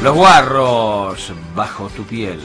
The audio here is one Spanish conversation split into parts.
Los Guarros, Bajo tu piel.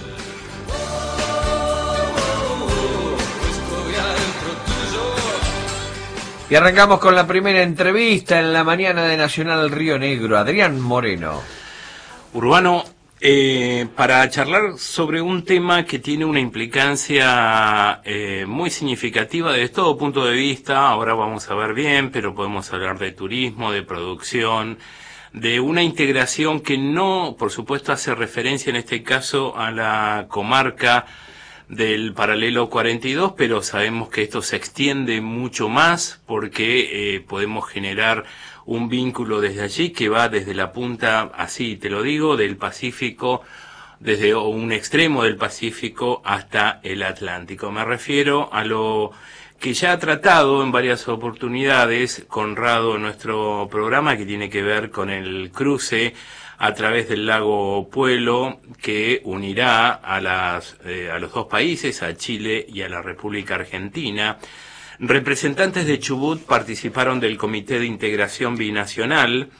Y arrancamos con la primera entrevista en la mañana de Nacional Río Negro. Adrián Moreno. Urbano, para charlar sobre un tema que tiene una implicancia muy significativa desde todo punto de vista. Ahora vamos a ver bien, pero podemos hablar de turismo, de producción, de una integración que no, por supuesto, hace referencia en este caso a la comarca del paralelo 42, pero sabemos que esto se extiende mucho más porque podemos generar un vínculo desde allí que va desde la punta, así te lo digo, del Pacífico, desde un extremo del Pacífico hasta el Atlántico. Me refiero a lo que ya ha tratado en varias oportunidades Conrado en nuestro programa, que tiene que ver con el cruce a través del lago Puelo, que unirá a los dos países, a Chile y a la República Argentina. Representantes de Chubut participaron del Comité de Integración Binacional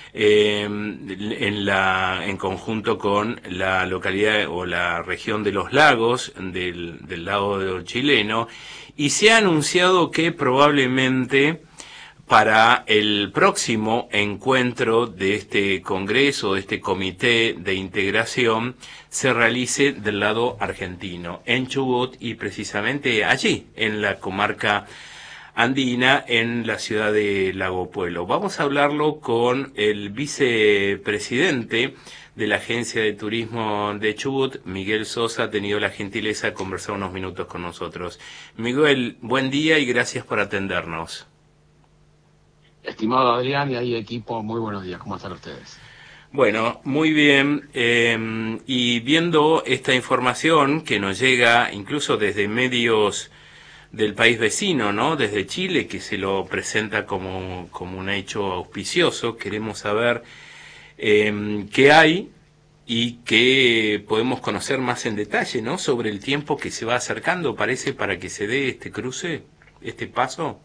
en conjunto con la localidad o la región de los lagos del lado chileno, y se ha anunciado que probablemente para el próximo encuentro de este congreso, de este comité de integración, se realice del lado argentino, en Chubut y precisamente allí, en la comarca andina, en la ciudad de Lago Puelo. Vamos a hablarlo con el vicepresidente de la Agencia de Turismo de Chubut, Miguel Sosa. Ha tenido la gentileza de conversar unos minutos con nosotros. Miguel, buen día y gracias por atendernos. Estimado Adrián y ahí equipo, muy buenos días, ¿cómo están ustedes? Bueno, muy bien, y viendo esta información que nos llega incluso desde medios del país vecino, ¿no? Desde Chile, que se lo presenta como un hecho auspicioso, queremos saber qué hay y qué podemos conocer más en detalle, ¿no? Sobre el tiempo que se va acercando, parece, para que se dé este cruce, este paso.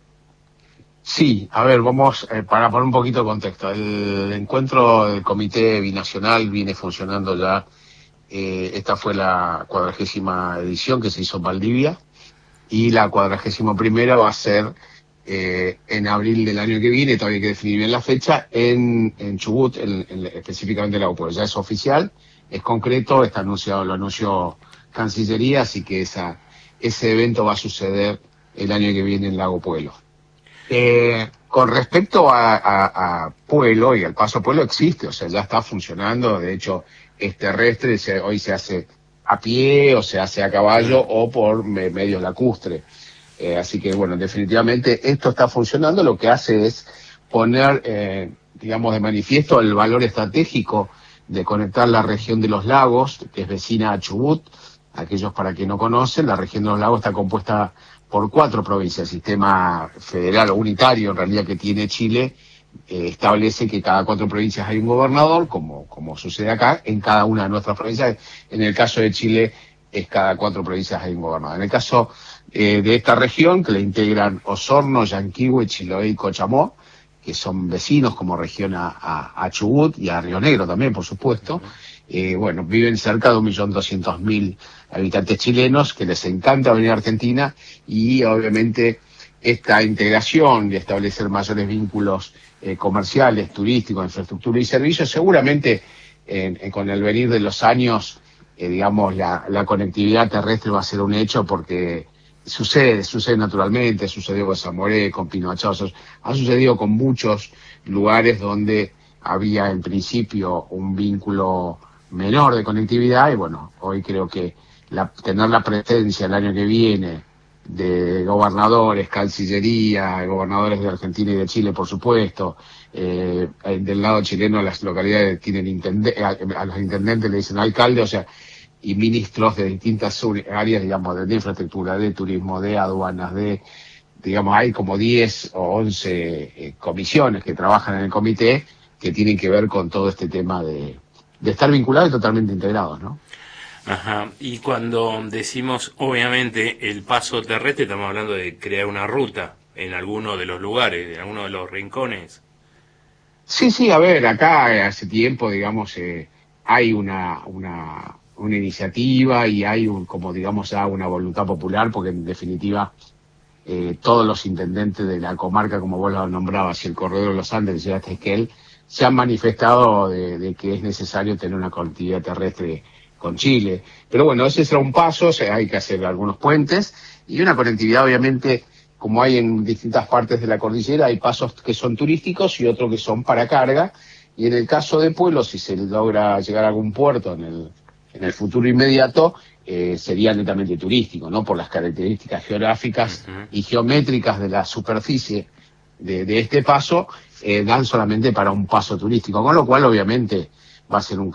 Sí, a ver, vamos, para poner un poquito de contexto. El encuentro del Comité Binacional viene funcionando ya, esta fue la 40ª edición que se hizo en Valdivia, y la 41ª va a ser en abril del año que viene, todavía hay que definir bien la fecha, en Chubut, específicamente en Lago Puelo. Ya es oficial, es concreto, está anunciado, lo anunció Cancillería, así que ese evento va a suceder el año que viene en Lago Puelo. Con respecto a Puelo y al paso a Puelo, existe, o sea, ya está funcionando. De hecho, es terrestre, hoy se hace a pie o se hace a caballo o por medios lacustres. Así que, bueno, definitivamente esto está funcionando. Lo que hace es poner, digamos, de manifiesto el valor estratégico de conectar la región de los lagos, que es vecina a Chubut. Aquellos para quien no conocen, la región de los lagos está compuesta por 4 provincias. El sistema federal o unitario, en realidad, que tiene Chile, establece que cada 4 provincias hay un gobernador, como sucede acá, en cada una de nuestras provincias. En el caso de Chile, es cada 4 provincias hay un gobernador. En el caso de esta región, que le integran Osorno, Yanquihue, Chiloé y Cochamó, que son vecinos como región a Chubut y a Río Negro también, por supuesto. Bueno, viven cerca de 1.200.000 habitantes chilenos que les encanta venir a Argentina, y obviamente esta integración de establecer mayores vínculos comerciales, turísticos, infraestructura y servicios, seguramente con el venir de los años, digamos, la conectividad terrestre va a ser un hecho, porque sucede naturalmente. Sucedió con Zamoré, con Pino Machado, ha sucedido con muchos lugares donde había en principio un vínculo menor de conectividad, y bueno, hoy creo que tener la presencia el año que viene de gobernadores, Cancillería, gobernadores de Argentina y de Chile, por supuesto, del lado chileno las localidades tienen a los intendentes le dicen alcalde, o sea, y ministros de distintas áreas, digamos, de infraestructura, de turismo, de aduanas, digamos, hay como 10 o 11 comisiones que trabajan en el comité, que tienen que ver con todo este tema de estar vinculados y totalmente integrados, ¿no? Ajá, y cuando decimos, obviamente, el paso terrestre, estamos hablando de crear una ruta en alguno de los lugares, en alguno de los rincones. Sí, a ver, acá hace tiempo, digamos, hay una iniciativa y hay como digamos ya una voluntad popular, porque en definitiva todos los intendentes de la comarca, como vos lo nombrabas, y el corredor de los Andes, llegaste a Esquel, se han manifestado de que es necesario tener una conectividad terrestre con Chile. Pero bueno, ese será un paso, o sea, hay que hacer algunos puentes y una conectividad, obviamente, como hay en distintas partes de la cordillera, hay pasos que son turísticos y otros que son para carga. Y en el caso de Pueblo, si se logra llegar a algún puerto en el futuro inmediato, sería netamente turístico, ¿no? Por las características geográficas y geométricas de la superficie de este paso, dan solamente para un paso turístico, con lo cual obviamente va a ser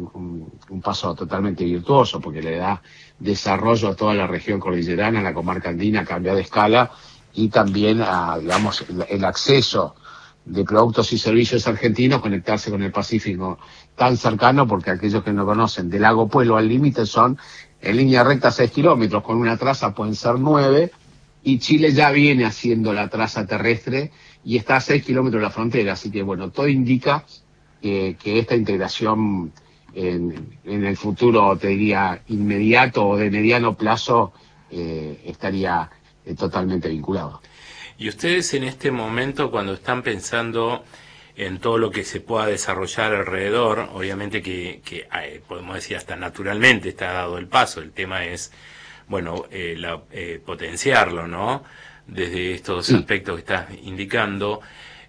un paso totalmente virtuoso, porque le da desarrollo a toda la región cordillerana, a la comarca andina, cambia de escala, y también a, digamos, el acceso de productos y servicios argentinos, conectarse con el Pacífico tan cercano, porque aquellos que no conocen, del lago Puelo al límite son en línea recta 6 kilómetros, con una traza pueden ser 9, y Chile ya viene haciendo la traza terrestre y está a 6 kilómetros de la frontera, así que bueno, todo indica que esta integración en el futuro, te diría, inmediato o de mediano plazo, estaría totalmente vinculado. Y ustedes en este momento, cuando están pensando en todo lo que se pueda desarrollar alrededor, obviamente que podemos decir hasta naturalmente está dado el paso, el tema es, bueno, potenciarlo, ¿no? Desde estos aspectos que estás indicando,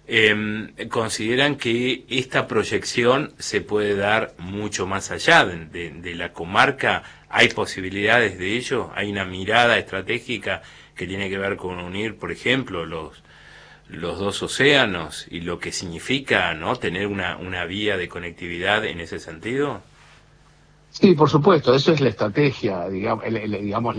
consideran que esta proyección se puede dar mucho más allá de la comarca. ¿Hay posibilidades de ello? ¿Hay una mirada estratégica que tiene que ver con unir, por ejemplo, los dos océanos y lo que significa, ¿no?, tener una vía de conectividad en ese sentido? Sí, por supuesto, eso es la estrategia, digamos,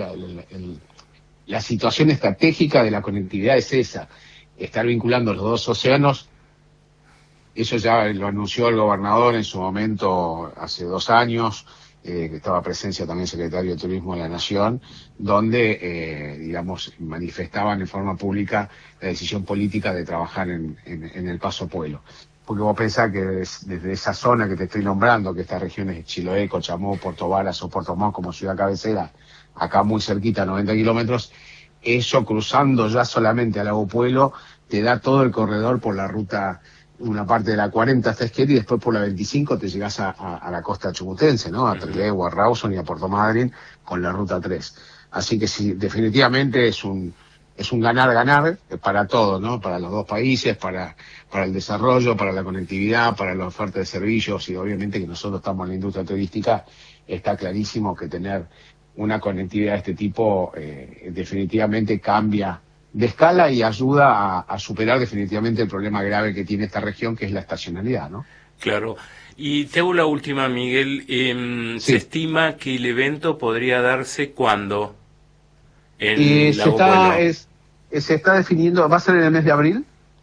la situación estratégica de la conectividad es esa, estar vinculando los dos océanos. Eso ya lo anunció el gobernador en su momento, hace 2 años, que estaba presencia también el secretario de Turismo de la Nación, donde, digamos, manifestaban en forma pública la decisión política de trabajar en el Paso Pueblo. Porque vos pensás que desde esa zona que te estoy nombrando, que estas regiones, Chiloé, Cochamó, Puerto Varas o Puerto Montt como ciudad cabecera, acá muy cerquita, 90 kilómetros, eso cruzando ya solamente al Lago Pueblo, te da todo el corredor por la ruta, una parte de la 40 hasta Esquel, y después por la 25 te llegás a la costa chubuttense, ¿no? A Trelew, a Rawson y a Puerto Madryn con la ruta 3. Así que sí, definitivamente es un ganar-ganar para todo, ¿no? Para los dos países, para el desarrollo, para la conectividad, para la oferta de servicios, y obviamente que nosotros estamos en la industria turística, está clarísimo que tener una conectividad de este tipo definitivamente cambia de escala y ayuda a superar definitivamente el problema grave que tiene esta región, que es la estacionalidad, ¿no? Claro. Y te hago la última, Miguel. Sí. ¿Se estima que el evento podría darse cuándo? En Lago Pueblo. Se está definiendo, va a ser en el mes de abril.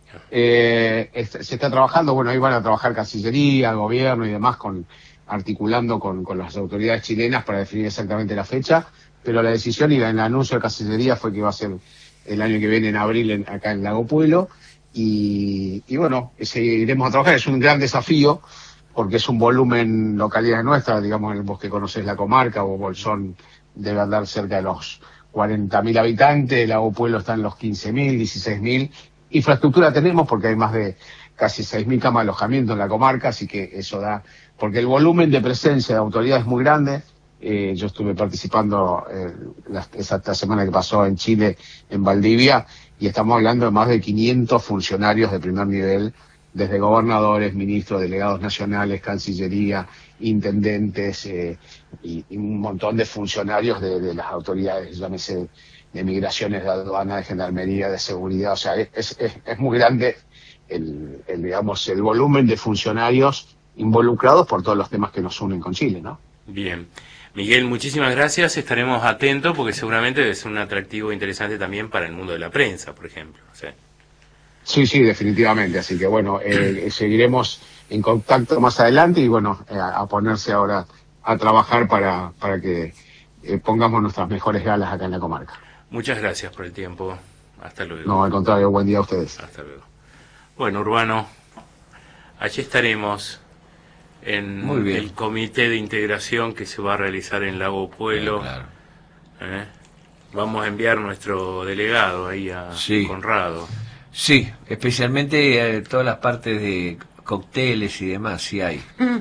Se está trabajando, bueno, ahí van a trabajar Cancillería, Gobierno y demás, articulando con las autoridades chilenas para definir exactamente la fecha, pero la decisión y el anuncio de Cancillería fue que va a ser el año que viene en abril acá en Lago Pueblo, y bueno, seguiremos a trabajar. Es un gran desafío porque es un volumen, localidades nuestras, digamos, vos que conocés la comarca, o Bolsón debe andar cerca de los 40.000 habitantes, el Lago Pueblo está en los 15.000, 16.000. Infraestructura tenemos porque hay más de casi 6.000 camas de alojamiento en la comarca, así que eso da, porque el volumen de presencia de autoridades es muy grande. Yo estuve participando esta semana que pasó en Chile, en Valdivia, y estamos hablando de más de 500 funcionarios de primer nivel, desde gobernadores, ministros, delegados nacionales, Cancillería, intendentes, y un montón de funcionarios de las autoridades, llámese de migraciones, de aduana, de gendarmería, de seguridad. O sea, es muy grande digamos, el volumen de funcionarios involucrados por todos los temas que nos unen con Chile, ¿no? Bien. Miguel, muchísimas gracias. Estaremos atentos porque seguramente debe ser un atractivo interesante también para el mundo de la prensa, por ejemplo. ¿Sí? Sí, definitivamente. Así que bueno, seguiremos en contacto más adelante y bueno, a ponerse ahora a trabajar para que pongamos nuestras mejores galas acá en la comarca. Muchas gracias por el tiempo. Hasta luego. No, al contrario, buen día a ustedes. Hasta luego. Bueno, Urbano, allí estaremos en Muy bien. el comité de integración que se va a realizar en Lago Puelo. Claro. Vamos a enviar nuestro delegado ahí a Sí. Conrado. Sí, especialmente todas las partes de cócteles y demás, sí hay.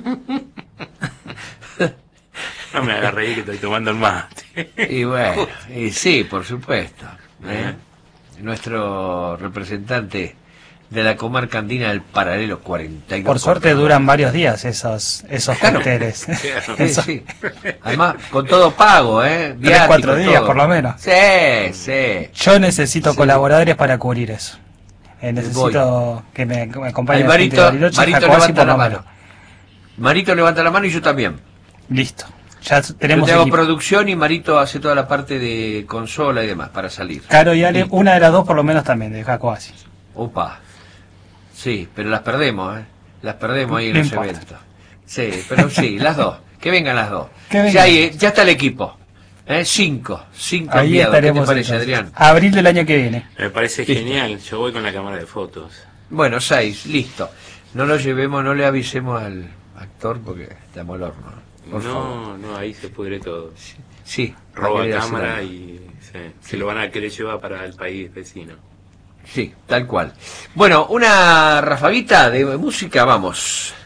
No me agarré que estoy tomando el mate. Y bueno, y sí, por supuesto. Nuestro representante de la comarca andina del Paralelo 42. Por suerte duran varios días esos Claro. cócteles. Sí, sí. Además, con todo pago, Tres, Viático, 4 días todo. por lo menos. Sí, sí. Yo necesito Sí. colaboradores para cubrir eso. Necesito que me acompañe Ahí la gente de Bariloche, Marito Jacoasi, levanta por la lo mano. menos. Marito levanta la mano y yo también. Listo. Ya Yo tenemos te hago equipo. producción y Marito hace toda la parte de consola y demás para salir. Caro y Ale, Listo. una de las dos por lo menos también, de Jacoasi. Opa. Sí, pero las perdemos, Las perdemos ahí en No los importa. eventos. Sí, pero sí, las dos. Que vengan las dos. Que vengan. Ya está el equipo. Cinco Ahí enviados. ¿Qué te estaremos. parece, entonces. Adrián? Abril del año que viene. Me parece Listo. genial. Yo voy con la cámara de fotos. Bueno, 6, listo. No lo llevemos, no le avisemos al actor porque estamos al horno. Por favor. No, ahí se pudre todo. Sí, va a Roba querer hacer cámara algo. y se lo van a querer llevar para el país vecino. Sí, tal cual. Bueno, una rafaguita de música, vamos.